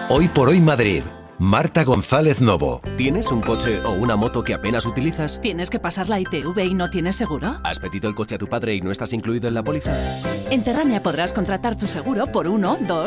Hoy por hoy Madrid. Marta González Novo. ¿Tienes un coche o una moto que apenas utilizas? ¿Tienes que pasar la ITV y no tienes seguro? ¿Has pedido el coche a tu padre y no estás incluido en la póliza? En Terrania podrás contratar tu seguro por 1, 2